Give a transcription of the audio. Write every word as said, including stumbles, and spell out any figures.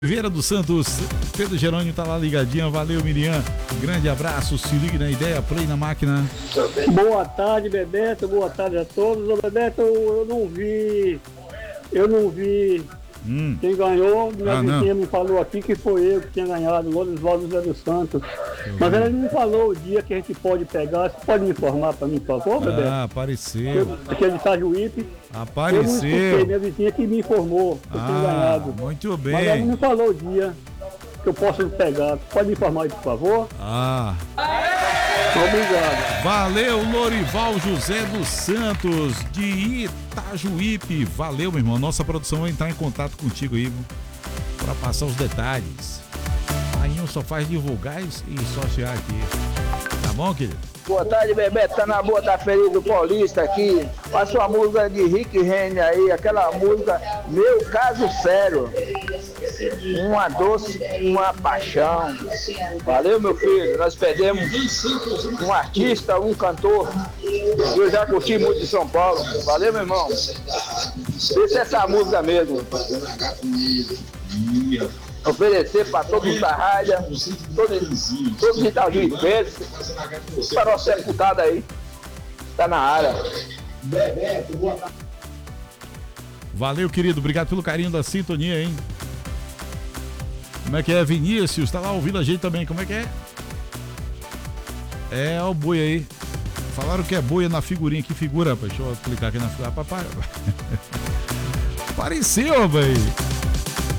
Oliveira dos Santos, Pedro Jerônimo tá lá ligadinho, valeu Miriam, grande abraço, se ligue na ideia, play na máquina. Boa tarde, Bebeto, boa tarde a todos. Ô, Bebeto, eu não vi, eu não vi hum. quem ganhou, minha ah, vizinha não. me falou aqui que foi eu que tinha ganhado, Lorisvaldo José dos Santos. Eu Mas vi. ela não me falou o dia que a gente pode pegar, você pode me informar para mim, por favor, Bebeto? Ah, apareceu. Aqui é de Itajuípe. Apareceu. Eu não escutei, minha vizinha que me informou que eu ah, tinha ganhado. Muito bem. Mas ela não me falou o dia que eu posso pegar. Pode me informar aí, por favor? Ah. Obrigado. Valeu, Lorival José dos Santos, de Itajuípe. Valeu, meu irmão. Nossa produção vai entrar em contato contigo aí para passar os detalhes. Aí eu só faz divulgar e só chegar aqui. Tá bom, querido? Boa tarde, Bebeto. Tá na boa, tá feliz do Paulista aqui. Passa uma música de Rick Renner aí, aquela música Meu Caso Sério. Uma doce, uma paixão. Valeu, meu filho. Nós perdemos um artista, um cantor. Eu já curti muito de São Paulo. Valeu, meu irmão. Deixa essa música mesmo. Oferecer para todos da rádio, todos, todos os itajuipeiros, para nossa deputada aí, tá na área. Valeu, querido, obrigado pelo carinho da sintonia, hein? Como é que é, Vinícius? Tá lá ouvindo a gente também, como é que é? É, ó o boi aí. Falaram que é boi na figurinha, que figura, rapaz? Deixa eu clicar aqui na figura. Apareceu, velho.